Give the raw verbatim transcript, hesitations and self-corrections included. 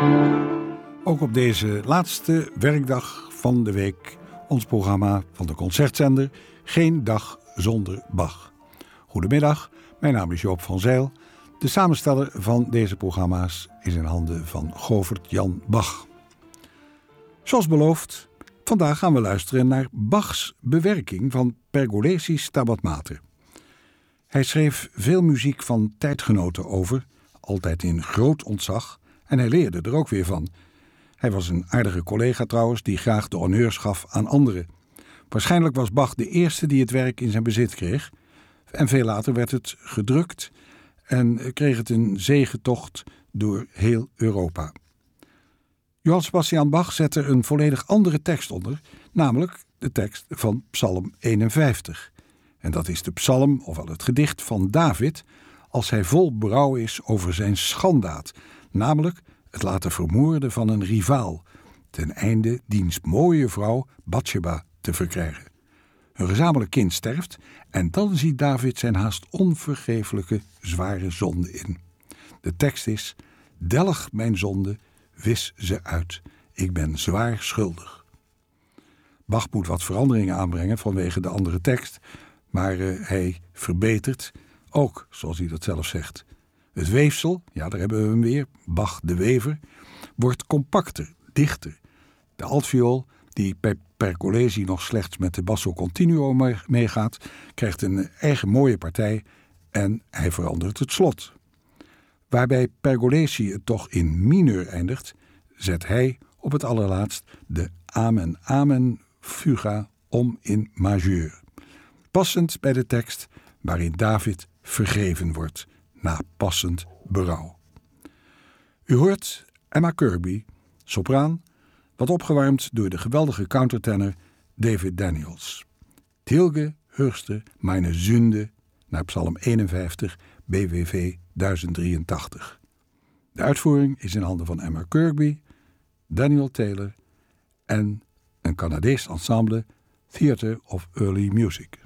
Ook op deze laatste werkdag van de week ons programma van de Concertzender Geen Dag Zonder Bach. Goedemiddag, mijn naam is Joop van Zijl. De samensteller van deze programma's is in handen van Govert Jan Bach. Zoals beloofd, vandaag gaan we luisteren naar Bachs bewerking van Pergolesi Stabat Mater. Hij schreef veel muziek van tijdgenoten over, altijd in groot ontzag, en hij leerde er ook weer van. Hij was een aardige collega trouwens, die graag de honneurs gaf aan anderen. Waarschijnlijk was Bach de eerste die het werk in zijn bezit kreeg. En veel later werd het gedrukt en kreeg het een zegetocht door heel Europa. Johann Sebastian Bach zette een volledig andere tekst onder, namelijk de tekst van Psalm eenenvijftig. En dat is de psalm, ofwel het gedicht van David, als hij vol berouw is over zijn schandaad, namelijk het laten vermoorden van een rivaal, ten einde diens mooie vrouw Batsheba te verkrijgen. Hun gezamenlijk kind sterft en dan ziet David zijn haast onvergeeflijke zware zonde in. De tekst is: delg mijn zonde, wis ze uit, ik ben zwaar schuldig. Bach moet wat veranderingen aanbrengen vanwege de andere tekst, maar uh, hij verbetert ook, zoals hij dat zelf zegt. Het weefsel, ja daar hebben we hem weer, Bach de wever, wordt compacter, dichter. De altviool, die bij Pergolesi nog slechts met de basso continuo meegaat, krijgt een eigen mooie partij en hij verandert het slot. Waarbij Pergolesi het toch in mineur eindigt, zet hij op het allerlaatst de Amen Amen fuga om in majeur. Passend bij de tekst waarin David vergeven wordt, na passend berouw. U hoort Emma Kirkby, sopraan, wat opgewarmd door de geweldige countertenor David Daniels. Tilge, hörste, meine Sünde, naar Psalm eenenvijftig, B W V duizend drieëntachtig. De uitvoering is in handen van Emma Kirkby, Daniel Taylor en een Canadees ensemble Theatre of Early Music.